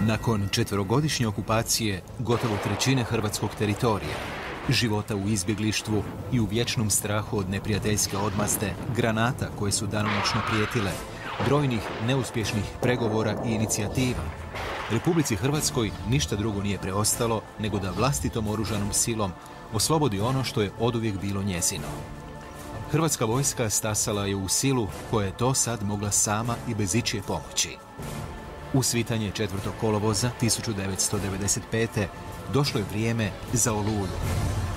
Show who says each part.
Speaker 1: Nakon 4-godišnje okupacije gotovo trećine hrvatskog teritorija, života u izbjeglištvu i u vječnom strahu od neprijateljske odmazde, granata koje su danonoćno prijetile, brojnih neuspješnih pregovora i inicijativa, Republici Hrvatskoj ništa drugo nije preostalo nego da vlastitom oružanom silom oslobodi ono što je oduvijek bilo njezino. Hrvatska vojska stasala je u silu koja je to sad mogla sama i bez ičije pomoći. U svitanje 4. kolovoza 1995. došlo je vrijeme za Oluju.